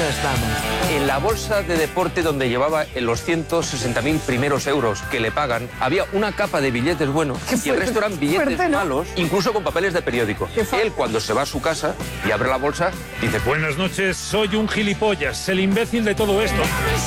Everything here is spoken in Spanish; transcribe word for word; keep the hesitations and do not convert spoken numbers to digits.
unas damas. En la bolsa de deporte donde llevaba los ciento sesenta mil primeros euros que le pagan, había una capa de billetes buenos y el resto eran billetes fuerte, ¿no? malos, incluso con papeles de periódico. Él, cuando se va a su casa y abre la bolsa, dice... Buenas noches, soy un gilipollas, el imbécil de todo esto.